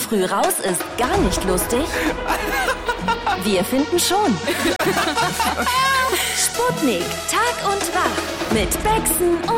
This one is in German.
früh raus ist gar nicht lustig? Wir finden schon. Sputnik, Tag und Wach mit Bexen und